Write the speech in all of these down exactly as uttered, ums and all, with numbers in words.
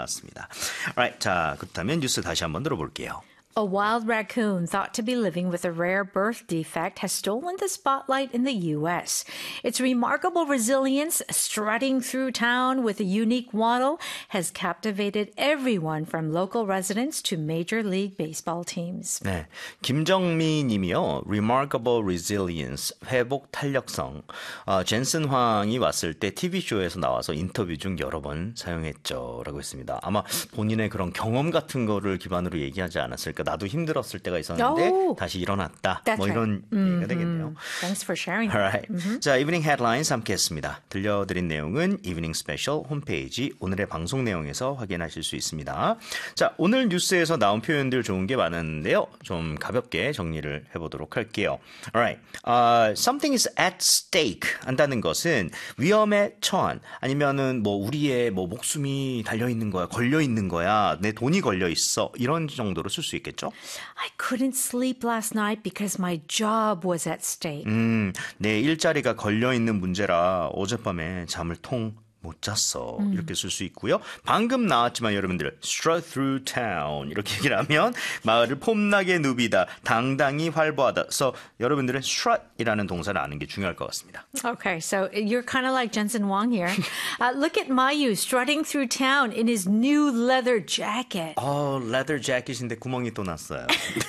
나왔습니다. Alright, 자, 그렇다면 뉴스 다시 한번 들어볼게요. A wild raccoon thought to be living with a rare birth defect has stolen the spotlight in the U S. Its remarkable resilience, strutting through town with a unique waddle, has captivated everyone from local residents to Major League Baseball teams. 네, 김정미 님이요. Remarkable resilience, 회복 탄력성. 어, 젠슨 황이 왔을 때 티비쇼에서 나와서 인터뷰 중 여러 번 사용했죠. 라고 했습니다. 아마 본인의 그런 경험 같은 거를 기반으로 얘기하지 않았을까. 나도 힘들었을 때가 있었는데 Oh, 다시 일어났다. 뭐 right. 이런 mm-hmm. 얘기가 되겠네요. Thanks for sharing. Alright. Mm-hmm. 자, 이브닝 헤드라인스 함께 했습니다. 들려드린 내용은 이브닝 스페셜 홈페이지 오늘의 방송 내용에서 확인하실 수 있습니다. 자, 오늘 뉴스에서 나온 표현들 좋은 게 많은데요. 좀 가볍게 정리를 해보도록 할게요. Alright. Uh, something is at stake 한다는 것은 위험에 처한 아니면은 뭐 우리의 뭐 목숨이 달려있는 거야, 걸려있는 거야, 내 돈이 걸려있어 이런 정도로 쓸 수 있겠죠. I couldn't sleep last night because my job was at stake. 음, 내 일자리가 걸려있는 문제라 어젯밤에 잠을 통 못 잤어. 음. 이렇게 쓸 수 있고요. 방금 나왔지만 여러분들 strut through town 이렇게 얘기를 하면 마을을 폼나게 누비다, 당당히 활보하다. 그래서 여러분들은 strut이라는 동사를 아는 게 중요할 것 같습니다. Okay, so you're kind of like Jensen Wang here. Uh, look at Mayu strutting through town in his new leather jacket. 어, leather jacket인데 구멍이 또 났어요.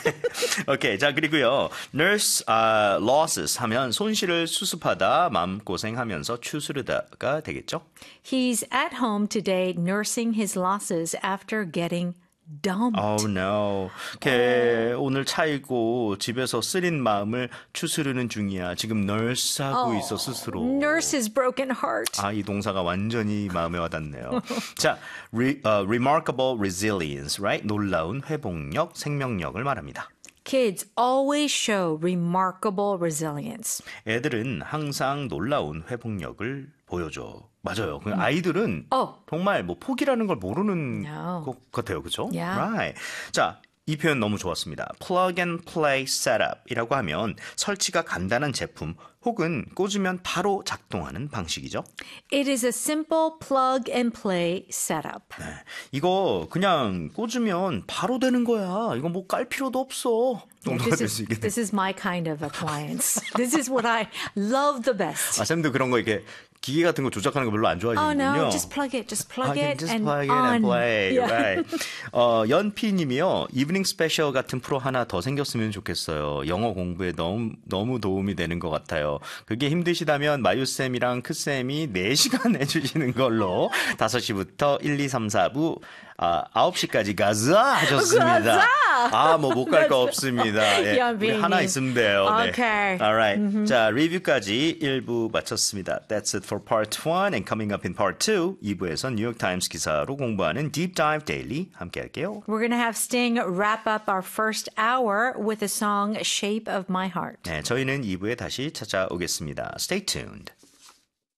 오케이, 자 그리고요. nurse uh, losses 하면 손실을 수습하다, 마음고생하면서 추스르다가 되겠죠. He's at home today nursing his losses after getting dumped. Oh no. 걔 오늘 차이고 집에서 쓰린 마음을 추스르는 중이야. 지금 nurse하고 Oh, 있어 스스로. Nurse his broken heart. 아, 이 동사가 완전히 마음에 와닿네요. 자, re, uh, remarkable resilience, right? 놀라운 회복력, 생명력을 말합니다. Kids always show remarkable resilience. 애들은 항상 놀라운 회복력을 보여줘. 맞아요. 그 아이들은 Oh. 정말 뭐 포기라는 걸 모르는 No. 것 같아요. 그렇죠? Yeah. Right. 자, 이 표현 너무 좋았습니다. plug and play setup이라고 하면 설치가 간단한 제품 혹은 꽂으면 바로 작동하는 방식이죠. It is a simple plug and play setup. 네, 이거 그냥 꽂으면 바로 되는 거야. 이거 뭐 깔 필요도 없어. 정도가 This 될 수 is, 있겠네. this is my kind of appliance. This is what I love the best. 아, 쌤도 그런 거 이렇게 기계 같은 거 조작하는 거 별로 안 Oh 좋아하시는군요. no, just plug it, just plug I can it just and plug it on. and play. Yeah. Right. 어, 연피님이요. 이브닝 스페셜 같은 프로 하나 더 생겼으면 좋겠어요. 영어 공부에 너무 너무 도움이 되는 것 같아요. 그게 힘드시다면 마유쌤이랑 크쌤이 네 시간 해주시는 걸로 다섯 시부터 일, 이, 삼, 사 부 아, 아홉 시까지 가자 하셨습니다. 가자! 아, 뭐 못 갈 거 없습니다. 예, 우리 하나 있으면 돼요. 네. Okay. Alright. Mm-hmm. 자, 리뷰까지 일 부 마쳤습니다. That's it for part one. And coming up in part two, 이 부에서 뉴욕타임스 기사로 공부하는 Deep Dive Daily 함께 할게요. We're going to have Sting wrap up our first hour with the song Shape of My Heart. 네, 저희는 이 부에 다시 찾아오겠습니다. Stay tuned.